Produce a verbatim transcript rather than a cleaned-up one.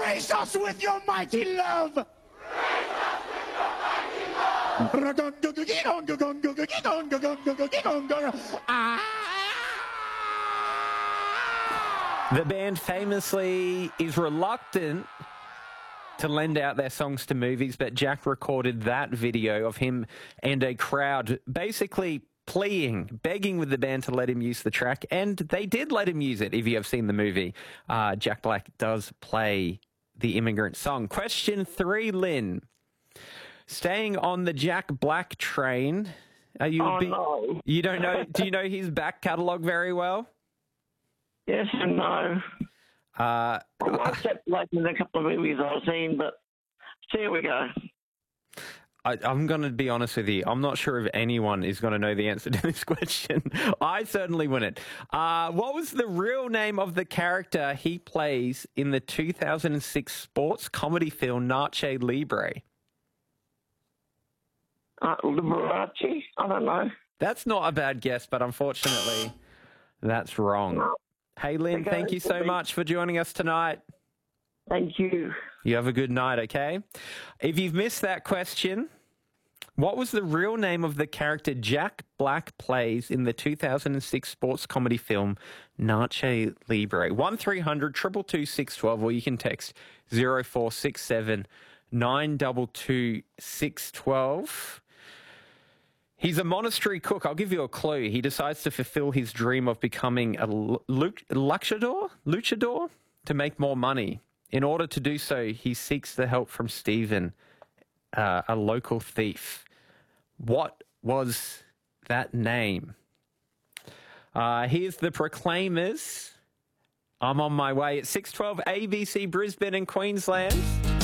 Grace us with your mighty love. The band famously is reluctant to lend out their songs to movies, but Jack recorded that video of him and a crowd basically pleading, begging with the band to let him use the track, and they did let him use it. If you have seen the movie, uh, Jack Black does play the Immigrant Song. Question three, Lynn. Staying on the Jack Black train, are you? Oh, a big, no. You don't know? Do you know his back catalogue very well? Yes and no. Uh, I watched that Black in a couple of movies I've seen, but there we go. I, I'm going to be honest with you. I'm not sure if anyone is going to know the answer to this question. I certainly wouldn't. Uh, what was the real name of the character he plays in the two thousand six sports comedy film Nacho Libre? Uh, Liberace? I don't know. That's not a bad guess, but unfortunately, that's wrong. No. Hey, Lynn, Okay, thank you so thank- much for joining us tonight. Thank you. You have a good night, okay? If you've missed that question, what was the real name of the character Jack Black plays in the two thousand six sports comedy film Nacho Libre? one three hundred two two two six one two, or you can text zero four six seven nine two two six one two. He's a monastery cook. I'll give you a clue. He decides to fulfill his dream of becoming a lu- luchador, luchador to make more money. In order to do so, he seeks the help from Stephen, uh, a local thief. What was that name? Uh, here's the Proclaimers. I'm on my way at six twelve A B C Brisbane and Queensland.